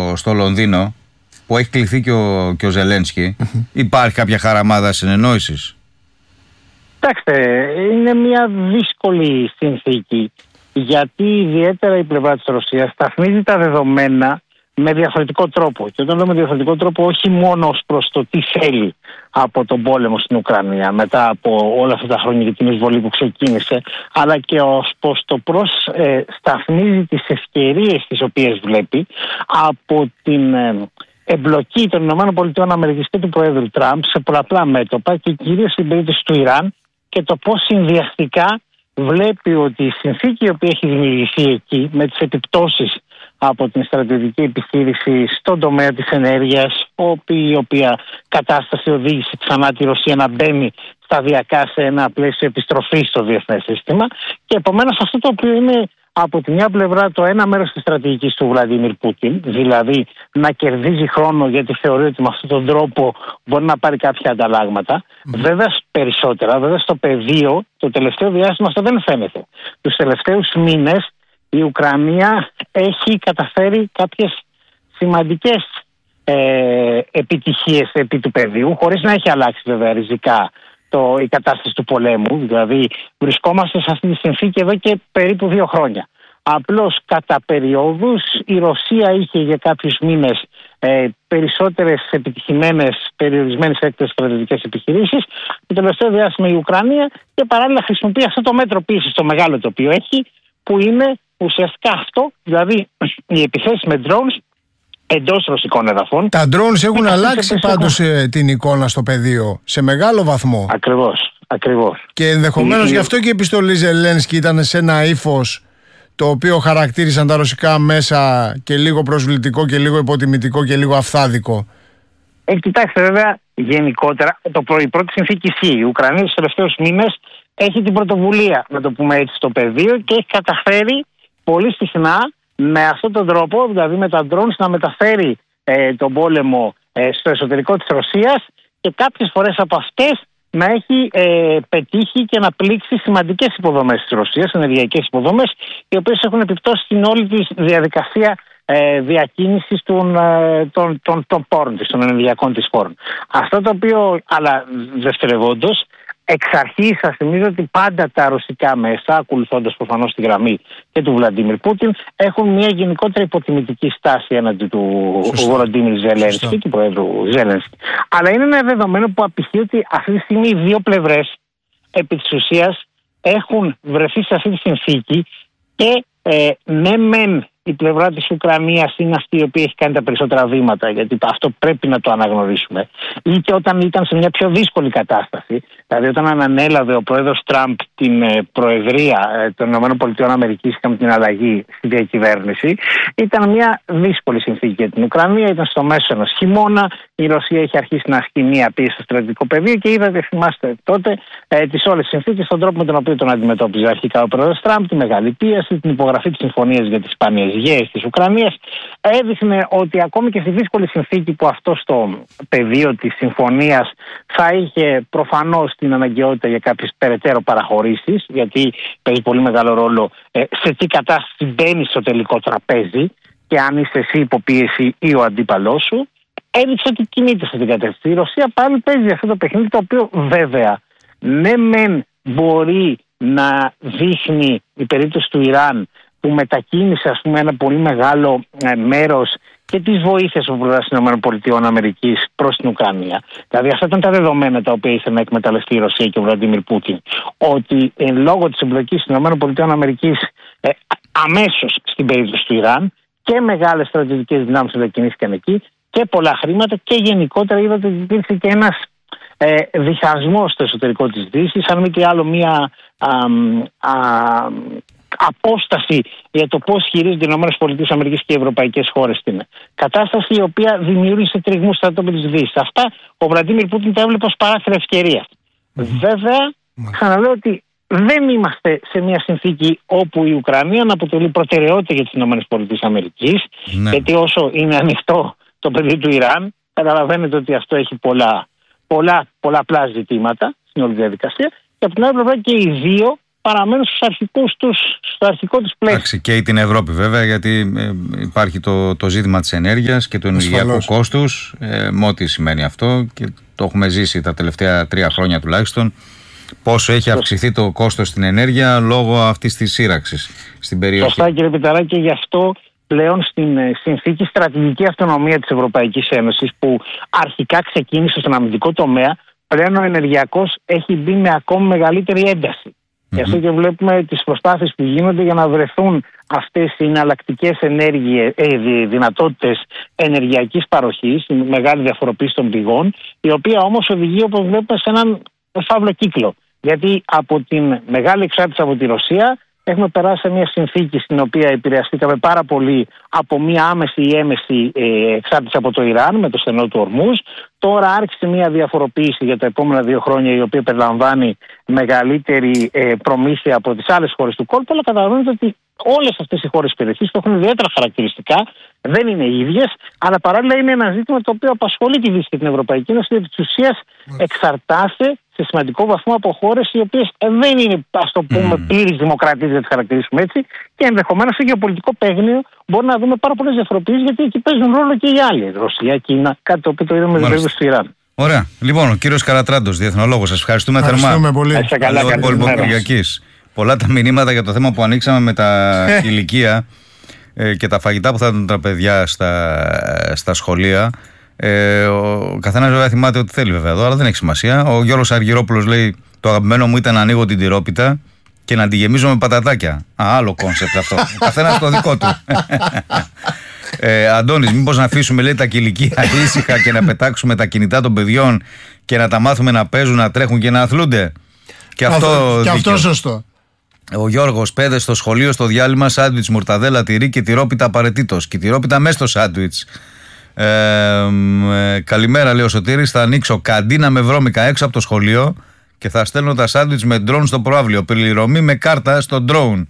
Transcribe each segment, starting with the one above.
στο Λονδίνο, που έχει κληθεί και ο Ζελένσκι, υπάρχει κάποια χαραμάδα συνεννόησης? Κοιτάξτε, είναι μια δύσκολη συνθήκη, γιατί ιδιαίτερα η πλευρά της Ρωσίας σταθμίζει τα δεδομένα με διαφορετικό τρόπο. Και όταν λέμε διαφορετικό τρόπο, όχι μόνο ως προς το τι θέλει από τον πόλεμο στην Ουκρανία μετά από όλα αυτά τα χρόνια και την εισβολή που ξεκίνησε, αλλά και ως προς το πώς σταθμίζει τις ευκαιρίες τις οποίες βλέπει από την εμπλοκή των ΗΠΑ και του Προέδρου Τραμπ σε πολλαπλά μέτωπα, και κυρίως στην περίπτωση του Ιράν, και το πώς συνδυαστικά βλέπει ότι η συνθήκη η οποία έχει δημιουργηθεί εκεί, με τις επιπτώσεις από την στρατιωτική επιχείρηση στον τομέα της ενέργειας, η οποία κατάσταση οδήγησε ξανά τη Ρωσία να μπαίνει σταδιακά σε ένα πλαίσιο επιστροφής στο διεθνές σύστημα, και επομένως αυτό το οποίο είναι από τη μια πλευρά το ένα μέρος της στρατηγικής του Βλαντίμιρ Πούτιν, δηλαδή να κερδίζει χρόνο γιατί θεωρεί ότι με αυτόν τον τρόπο μπορεί να πάρει κάποια ανταλλάγματα. Βέβαια περισσότερα, βέβαια στο πεδίο το τελευταίο διάστημα αυτό δεν φαίνεται. Τους τελευταίους μήνες η Ουκρανία έχει καταφέρει κάποιες σημαντικές επιτυχίες επί του πεδίου, χωρίς να έχει αλλάξει βέβαια ριζικά η κατάσταση του πολέμου. Δηλαδή βρισκόμαστε σε αυτή τη συνθήκη εδώ και περίπου 2 χρόνια. Απλώς κατά περιόδους η Ρωσία είχε για κάποιους μήνες περισσότερες επιτυχημένες περιορισμένες έκτασης στρατιωτικές επιχειρήσεις. Το τελευταίο διάστημα η Ουκρανία, και παράλληλα χρησιμοποιεί αυτό το μέτρο πίεσης, το μεγάλο το οποίο έχει, που είναι ουσιαστικά αυτό, δηλαδή οι επιθέσεις με drones εντός ρωσικών εδαφών. Τα drones έχουν αλλάξει πάντως την εικόνα στο πεδίο σε μεγάλο βαθμό. Ακριβώς. Και ενδεχομένως γι' αυτό και η επιστολή Ζελένσκι ήταν σε ένα ύφος το οποίο χαρακτήρισαν τα ρωσικά μέσα και λίγο προσβλητικό και λίγο υποτιμητικό και λίγο αυθάδικο. Κοιτάξτε, βέβαια, γενικότερα, η πρώτη συνθήκη ισχύει. Η Ουκρανία στους τελευταίους μήνες έχει την πρωτοβουλία, να το πούμε έτσι, στο πεδίο, και έχει καταφέρει πολύ συχνά με αυτόν τον τρόπο, δηλαδή με τα drones, να μεταφέρει τον πόλεμο στο εσωτερικό της Ρωσίας, και κάποιες φορές από αυτές να έχει πετύχει και να πλήξει σημαντικές υποδομές της Ρωσίας, ενεργειακές υποδομές, οι οποίες έχουν επιπτώσει στην όλη τη διαδικασία διακίνησης των πόρων της, των ενεργειακών της πόρων. Αυτό το οποίο, αλλά δευτερευόντως, εξ αρχής σας θυμίζω ότι πάντα τα ρωσικά μέσα, ακολουθώντας προφανώς τη γραμμή και του Βλαντίμιρ Πούτιν, έχουν μια γενικότερα υποτιμητική στάση έναντι του Βολοντίμιρ Ζελένσκι, του Προέδρου Ζελένσκι. Αλλά είναι ένα δεδομένο που απηχεί ότι αυτή τη στιγμή οι δύο πλευρές επί της ουσίας έχουν βρεθεί σε αυτή τη συνθήκη, και ναι μεν η πλευρά της Ουκρανίας είναι αυτή η οποία έχει κάνει τα περισσότερα βήματα, γιατί αυτό πρέπει να το αναγνωρίσουμε, ή και όταν ήταν σε μια πιο δύσκολη κατάσταση, δηλαδή όταν ανέλαβε ο πρόεδρος Τραμπ την προεδρία των ΗΠΑ, είχαμε την αλλαγή στη διακυβέρνηση, ήταν μια δύσκολη συνθήκη για την Ουκρανία, ήταν στο μέσο ενός χειμώνα, η Ρωσία είχε αρχίσει να ασκεί μια πίεση στο στρατιωτικό πεδίο, και είδατε, θυμάστε τότε, τις όλες τις συνθήκες, τον τρόπο με τον οποίο τον αντιμετώπιζε αρχικά ο πρόεδρος Τραμπ, τη μεγάλη πίεση, την υπογραφή της συμφωνίας για τις σπάνιες γέες της Ουκρανίας. Έδειχνε ότι ακόμη και στη δύσκολη συνθήκη που αυτό στο πεδίο της συμφωνίας θα είχε προφανώς την αναγκαιότητα για κάποιες περαιτέρω παραχωρήσεις, γιατί παίζει πολύ μεγάλο ρόλο σε τι κατάσταση μπαίνει στο τελικό τραπέζι και αν είσαι εσύ υποπίεση ή ο αντίπαλός σου. Έδειξε ότι κινείται σε την κατεύθυνση. Η Ρωσία πάλι παίζει αυτό το παιχνίδι, το οποίο βέβαια ναι μεν μπορεί να δείχνει η περίπτωση του Ιράν, που μετακίνησε, ας πούμε, ένα πολύ μεγάλο μέρος και τις βοήθειες από πλευράς των ΗΠΑ προς την Ουκρανία. Δηλαδή αυτά ήταν τα δεδομένα τα οποία ήθελε να εκμεταλλευτεί η Ρωσία και ο Βλαντίμιρ Πούτιν. Ότι λόγω της εμπλοκής των ΗΠΑ αμέσως στην περίπτωση του Ιράν και μεγάλες στρατιωτικές δυνάμεις μετακινήθηκαν εκεί και πολλά χρήματα, και γενικότερα είδατε ότι υπήρξε και ένας διχασμός στο εσωτερικό της Δύσης, αν μη τι άλλο μια απόσταση για το πώς χειρίζονται οι ΗΠΑ και οι ευρωπαϊκές χώρες την κατάσταση, η οποία δημιούργησε τριγμούς στα τόπια της Δύσης. Αυτά ο Βλαντίμιρ Πούτιν τα έβλεπε ως παράθυρα ευκαιρίας. Βέβαια, ξαναλέω ότι δεν είμαστε σε μια συνθήκη όπου η Ουκρανία να αποτελεί προτεραιότητα για τις ΗΠΑ, γιατί όσο είναι ανοιχτό το πεδίο του Ιράν, καταλαβαίνετε ότι αυτό έχει πολλαπλά ζητήματα στην όλη διαδικασία, και από την άλλη πλευρά και οι δύο παραμένουν στο αρχικό τους πλαίσιο. Εντάξει, και την Ευρώπη βέβαια, γιατί υπάρχει το ζήτημα της ενέργειας και του ενεργειακού κόστους, με ό,τι σημαίνει αυτό, και το έχουμε ζήσει τα τελευταία 3 χρόνια τουλάχιστον, πόσο έχει αυξηθεί το κόστος στην ενέργεια λόγω αυτής της σύραξης στην περιοχή. Σωστά, κύριε Πιταράκη, και γι' αυτό πλέον στην συνθήκη στρατηγική αυτονομία της Ευρωπαϊκής Ένωσης, που αρχικά ξεκίνησε στον αμυντικό τομέα, πλέον ο ενεργειακός έχει μπει με ακόμη μεγαλύτερη ένταση. Γι' αυτό και βλέπουμε τις προσπάθειες που γίνονται για να βρεθούν αυτές οι εναλλακτικές δυνατότητες ενεργειακής παροχής, η μεγάλη διαφοροποίηση των πηγών, η οποία όμως οδηγεί, όπως βλέπουμε, σε έναν φαύλο κύκλο. Γιατί από την μεγάλη εξάρτηση από τη Ρωσία έχουμε περάσει σε μια συνθήκη στην οποία επηρεαστήκαμε πάρα πολύ από μια άμεση ή έμεση εξάρτηση από το Ιράν με το στενό του Ορμούζ. Τώρα άρχισε μια διαφοροποίηση για τα επόμενα 2 χρόνια, η οποία περιλαμβάνει μεγαλύτερη προμήθεια από τις άλλες χώρες του κόλπου. Αλλά καταλαβαίνετε ότι όλες αυτές οι χώρες περιοχής που έχουν ιδιαίτερα χαρακτηριστικά, δεν είναι ίδιες, αλλά παράλληλα είναι ένα ζήτημα το οποίο απασχολεί τη Δύση και την Ευρωπαϊκή Ένωση, γιατί της ουσίας εξαρτάται σε σημαντικό βαθμό από χώρες οι οποίες δεν είναι, ας το πούμε, πλήρης δημοκρατίες, για να τις χαρακτηρίσουμε έτσι, και ενδεχομένως στο γεωπολιτικό παίγνιο μπορεί να δούμε πάρα πολλές διαφοροποιήσεις, γιατί εκεί παίζουν ρόλο και οι άλλοι. Ρωσία, Κίνα, κάτι το οποίο το είδαμε βέβαια στο Ιράν. Ωραία. Λοιπόν, ο κύριος Καρατράντος, διεθνολόγος, σας ευχαριστούμε θερμά. Πολύ. Πολλά τα μηνύματα για το θέμα που ανοίξαμε με τα ηλικία και τα φαγητά που θα δουν τα παιδιά στα σχολεία. Ο καθένας βέβαια θυμάται ό,τι θέλει βέβαια εδώ, αλλά δεν έχει σημασία. Ο Γιώργος Αργυρόπουλος λέει: το αγαπημένο μου ήταν να ανοίγω την τυρόπιτα και να τη γεμίζω με πατατάκια. Άλλο κόνσεπτ αυτό. Ο καθένας το δικό του. Αντώνης, μήπως να αφήσουμε, λέει, τα κηλικία ήσυχα και να πετάξουμε τα κινητά των παιδιών και να τα μάθουμε να παίζουν, να τρέχουν και να αθλούνται. Και αυτό σωστό. Ο Γιώργος, παιδες στο σχολείο στο διάλειμμα, σάντουιτς, μουρταδέλα, τυρί και τυρόπιτα απαραίτητος. Και τυρόπιτα μέσα στο σάντουιτς. Καλημέρα, λέει ο Σωτήρης. Θα ανοίξω καντίνα με βρώμικα έξω από το σχολείο και θα στέλνω τα σάντουιτς με ντρόουν στο προαύλιο. Πληρωμή με κάρτα στο ντρόουν.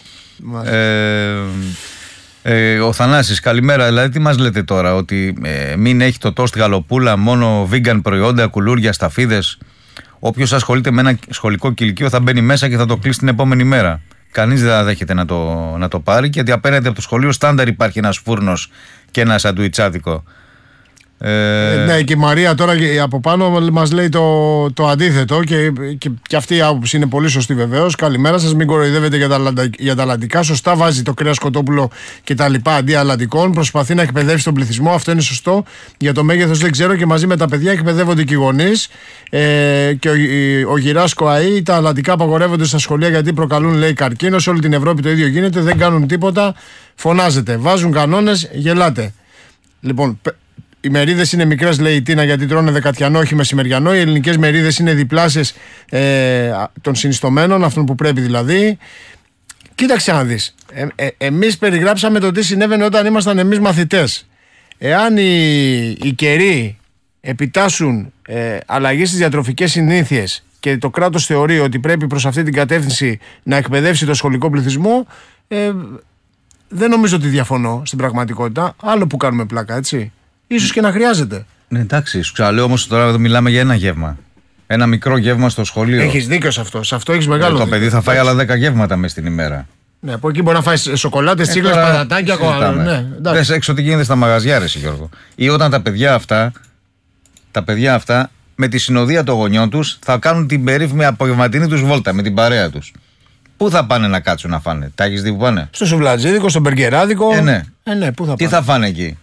Ο Θανάσης, καλημέρα. Δηλαδή, τι μας λέτε τώρα, ότι μην έχει το τόστ γαλοπούλα, μόνο vegan προϊόντα, κουλούρια, σταφίδες? Όποιος ασχολείται με ένα σχολικό κηλικείο θα μπαίνει μέσα και θα το κλείσει την επόμενη μέρα. Κανείς δεν θα δέχεται να το πάρει, γιατί απέναντι από το σχολείο στάνταρ υπάρχει ένας φούρνος και ένα σαντουιτσάδικο. Ναι, και η Μαρία τώρα από πάνω μας λέει το αντίθετο, και αυτή η άποψη είναι πολύ σωστή βεβαίως. Καλημέρα σας, μην κοροϊδεύετε για τα αλλαντικά. Σωστά βάζει το κρέας κοτόπουλο και τα λοιπά αντί αλλαντικών. Προσπαθεί να εκπαιδεύσει τον πληθυσμό, αυτό είναι σωστό. Για το μέγεθος δεν ξέρω, και μαζί με τα παιδιά εκπαιδεύονται και οι γονείς. Και ο Γυράσκο ΑΗ, τα αλλαντικά απαγορεύονται στα σχολεία γιατί προκαλούν, λέει, καρκίνο. Σε όλη την Ευρώπη το ίδιο γίνεται, δεν κάνουν τίποτα. Φωνάζετε, βάζουν κανόνες, γελάτε. Λοιπόν, οι μερίδες είναι μικρές, λέει η Τίνα, γιατί τρώνε δεκατιανό, όχι μεσημεριανό. Οι ελληνικές μερίδες είναι διπλάσιες των συνιστωμένων, αυτών που πρέπει δηλαδή. Κοίταξε να δεις. Εμείς περιγράψαμε το τι συνέβαινε όταν ήμασταν εμείς μαθητές. Εάν οι καιροί επιτάσσουν αλλαγή στις διατροφικές συνήθειες και το κράτος θεωρεί ότι πρέπει προς αυτή την κατεύθυνση να εκπαιδεύσει το σχολικό πληθυσμό, δεν νομίζω ότι διαφωνώ στην πραγματικότητα. Άλλο που κάνουμε πλάκα, έτσι. Ίσως και να χρειάζεται. Ναι, εντάξει, σου ξαναλέω όμως τώρα εδώ μιλάμε για ένα γεύμα. Ένα μικρό γεύμα στο σχολείο. Έχεις δίκιο σε αυτό. Σε αυτό έχεις μεγάλο δίκιο. Το παιδί θα φάει άλλα 10 γεύματα μες την ημέρα. Ναι, από εκεί μπορεί να φάει σοκολάτες, τσίκλες, πατατάκια. Ναι, δες έξω τι γίνεται στα μαγαζιά, ρε Γιώργο. Ή όταν τα παιδιά αυτά με τη συνοδεία των γονιών τους θα κάνουν την περίφημη απογευματινή τους βόλτα με την παρέα τους. Πού θα πάνε να κάτσουν να φάνε? Τα έχεις δει που πάνε? Στο σουβλατζίδικο, στο μπεργκεράδικο. Ναι. Πού θα τι θα φάνε εκεί?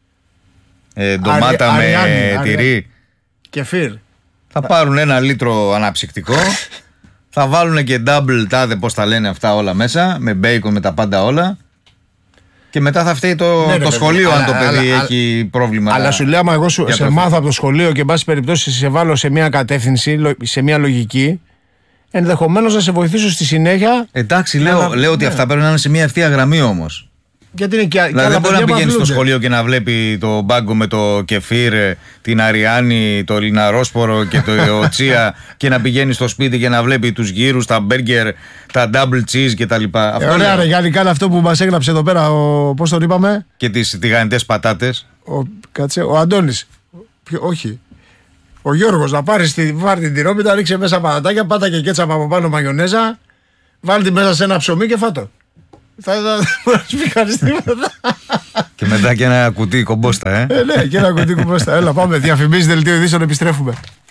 Ντομάτα με τυρί. Κεφίρ. Θα πάρουν 1 λίτρο αναψυκτικό. Θα βάλουν και double τάδε, πώς τα λένε αυτά όλα μέσα, με μπέικον, με τα πάντα όλα. Και μετά θα φταίει το σχολείο, αν το παιδί έχει πρόβλημα. Αλλά σου λέω, άμα εγώ σε μάθω από το σχολείο και εν πάση περιπτώσει σε βάλω σε μια κατεύθυνση, σε μια λογική, ενδεχομένως να σε βοηθήσω στη συνέχεια. Εντάξει, λέω ότι αυτά πρέπει να είναι σε μια ευθεία γραμμή όμως. Γιατί είναι και δηλαδή δεν μπορεί να πηγαίνει στο σχολείο και να βλέπει το μπάγκο με το κεφίρ, την αριάνη, το λιναρόσπορο και το τσία και να πηγαίνει στο σπίτι και να βλέπει τους γύρους, τα μπέργκερ, τα double cheese κτλ. Ωραία, ρε Γιάννη, κάνε αυτό που μας έγραψε εδώ πέρα, πώς το είπαμε? Και τις τηγανιτές πατάτες. Κάτσε, ο Αντώνης. Όχι. Ο Γιώργος, να πάρει την τυρόπιτα, ρίξε μέσα πατατάκια, πάτα και κέτσαπ από πάνω μαγιονέζα. Βάλτε μέσα σε ένα ψωμί και φάτο. Θα μπορεί να σου πει κανείς τίποτα. Και μετά και ένα κουτί κομπόστα, ναι, και ένα κουτί κομπόστα. Έλα, πάμε. Διαφημίσεις, δελτίο ειδήσεων, επιστρέφουμε.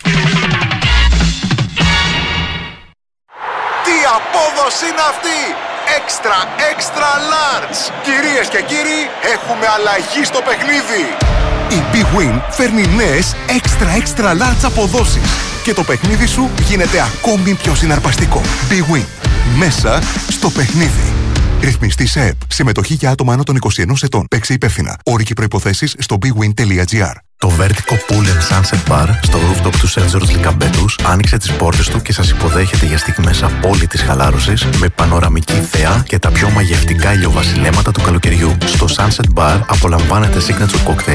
Τι απόδοση είναι αυτή! Extra large! Κυρίες και κύριοι, έχουμε αλλαγή στο παιχνίδι! Η Big Win φέρνει νέες extra large αποδόσεις και το παιχνίδι σου γίνεται ακόμη πιο συναρπαστικό. Big Win. Μέσα στο παιχνίδι. Ρυθμιστή σε ΕΠ. Συμμετοχή για άτομα άνω των 21 ετών. Παίξε υπεύθυνα. Όροι και προϋποθέσεις στο bigwin.gr. Το Vertico Pool and Sunset Bar στο rooftop του St. George Λυκαμπέτους άνοιξε τις πόρτες του και σας υποδέχεται για στιγμές απόλυτης χαλάρωσης με πανοραμική θέα και τα πιο μαγευτικά ηλιοβασιλέματα του καλοκαιριού. Στο Sunset Bar απολαμβάνετε signature cocktails